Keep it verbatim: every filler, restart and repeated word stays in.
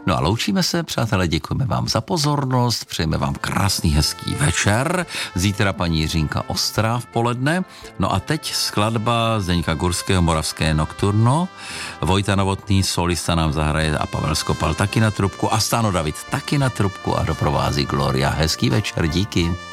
No a loučíme se, přátelé, děkujeme vám za pozornost, přejeme vám krásný, hezký večer. Zítra paní Jiřínka Ostrá v poledne. No a teď skladba Zdeňka Gurského Moravské nokturno. Vojta Novotný, solista, nám zahraje a Pavel Skopal taky na trubku a Stano David taky na trubku a doprovází Gloria. Hezký večer, díky.